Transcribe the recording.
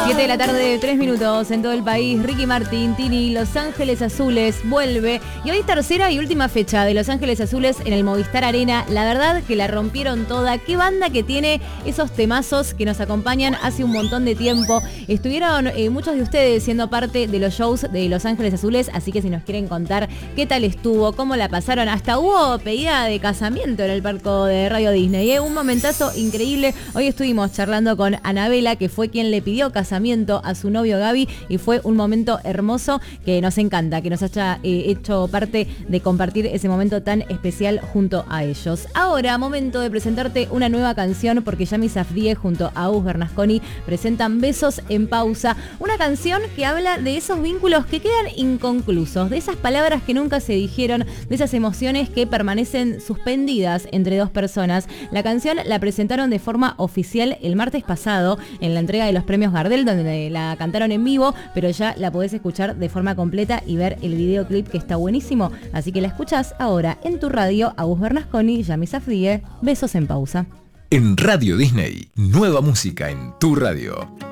7 de la tarde, 3 minutos en todo el país. Ricky Martin, Tini, Los Ángeles Azules vuelve. Y hoy tercera y última fecha de Los Ángeles Azules en el Movistar Arena. La verdad que la rompieron toda. Qué banda que tiene esos temazos que nos acompañan hace un montón de tiempo. Estuvieron muchos de ustedes siendo parte de los shows de Los Ángeles Azules. Así que si nos quieren contar qué tal estuvo, cómo la pasaron. Hasta hubo pedida de casamiento en el parco de Radio Disney. Un momentazo increíble. Hoy estuvimos charlando con Anabela, que fue quien le pidió casamiento a su novio Gaby, y fue un momento hermoso que nos encanta, que nos haya hecho parte de compartir ese momento tan especial junto a ellos. Ahora, momento de presentarte una nueva canción, porque Yami Safdie junto a Agus Bernasconi presentan Besos en Pausa, una canción que habla de esos vínculos que quedan inconclusos, de esas palabras que nunca se dijeron, de esas emociones que permanecen suspendidas entre dos personas. La canción la presentaron de forma oficial el martes pasado en la entrega de los premios Gardel, donde la cantaron en vivo, pero ya la podés escuchar de forma completa y ver el videoclip, que está buenísimo. Así que la escuchás ahora en tu radio. Agus Bernasconi, Yami Safdie, Besos en Pausa. En Radio Disney, nueva música en tu radio.